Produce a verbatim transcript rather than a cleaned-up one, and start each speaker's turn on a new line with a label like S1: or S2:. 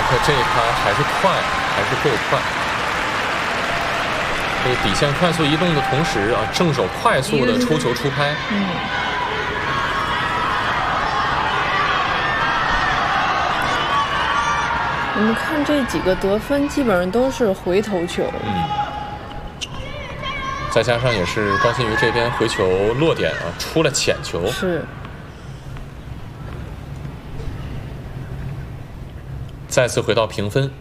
S1: 克这一拍还是快，还是够快。这个底线快速移动的同时啊，正手快速的出球出拍。
S2: 嗯。我们看这几个得分，基本上都是回头球。
S1: 嗯。再加上也是高新瑜这边回球落点啊，出了浅球。
S2: 是。
S1: 再次回到平分。